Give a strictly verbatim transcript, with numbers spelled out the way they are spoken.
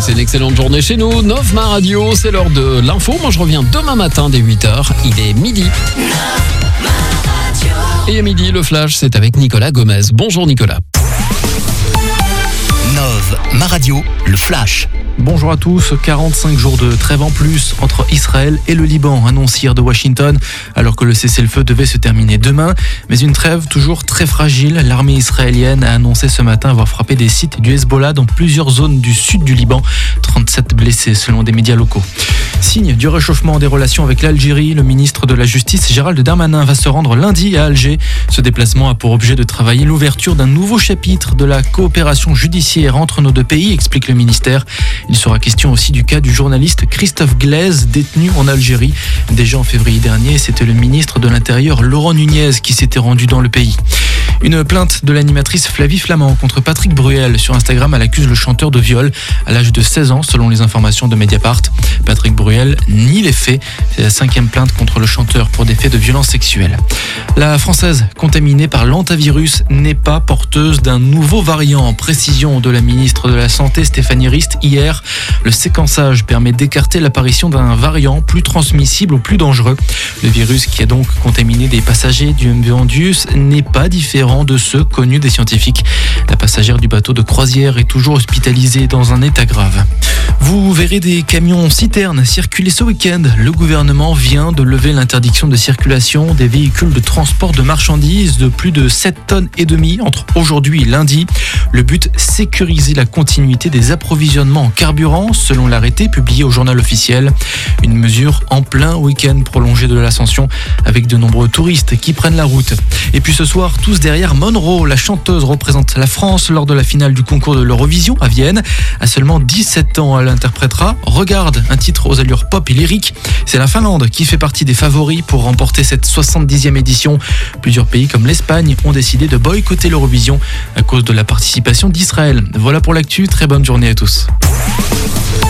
passez une excellente journée chez nous. Novma Radio, c'est l'heure de l'info. Moi, je reviens demain matin dès huit heures. Il est midi. Et à midi, le flash, c'est avec Nicolas Gomez. Bonjour Nicolas. Nov, ma radio, le flash. Bonjour à tous, quarante-cinq jours de trêve en plus entre Israël et le Liban, annoncé hier de Washington, alors que le cessez-le-feu devait se terminer demain. Mais une trêve toujours très fragile. L'armée israélienne a annoncé ce matin avoir frappé des sites du Hezbollah dans plusieurs zones du sud du Liban. trente-sept blessés selon des médias locaux. Signe du réchauffement des relations avec l'Algérie, le ministre de la Justice Gérald Darmanin va se rendre lundi à Alger. Ce déplacement a pour objet de travailler l'ouverture d'un nouveau chapitre de la coopération judiciaire entre nos deux pays, explique le ministère. Il sera question aussi du cas du journaliste Christophe Glaise, détenu en Algérie. Déjà en février dernier, c'était le ministre de l'Intérieur Laurent Nunez qui s'était rendu dans le pays. Une plainte de l'animatrice Flavie Flamand contre Patrick Bruel sur Instagram. Elle accuse le chanteur de viol à l'âge de seize ans, selon les informations de Mediapart. Patrick Bruel nie les faits. C'est la cinquième plainte contre le chanteur pour des faits de violence sexuelle. La Française contaminée par l'hantavirus n'est pas porteuse d'un nouveau variant. Précision de la ministre de la Santé Stéphanie Rist hier. Le séquençage permet d'écarter l'apparition d'un variant plus transmissible ou plus dangereux. Le virus qui a donc contaminé des passagers du Vendius n'est pas différent de ceux connus des scientifiques. La passagère du bateau de croisière est toujours hospitalisée dans un état grave. Vous verrez des camions citernes circuler ce week-end. Le gouvernement vient de lever l'interdiction de circulation des véhicules de transport de marchandises de plus de sept tonnes et demie entre aujourd'hui et lundi. Le but, sécuriser la continuité des approvisionnements en carburant selon l'arrêté publié au journal officiel. Une mesure en plein week-end prolongé de l'Ascension avec de nombreux touristes qui prennent la route. Et puis ce soir, tous derrière Monroe, la chanteuse représente la France lors de la finale du concours de l'Eurovision à Vienne. À seulement dix-sept ans, elle interprétera Regarde, un titre aux allures pop et lyriques. C'est la Finlande qui fait partie des favoris pour remporter cette soixante-dixième édition. Plusieurs pays comme l'Espagne ont décidé de boycotter l'Eurovision à cause de la participation d'Israël. Voilà pour l'actu, très bonne journée à tous.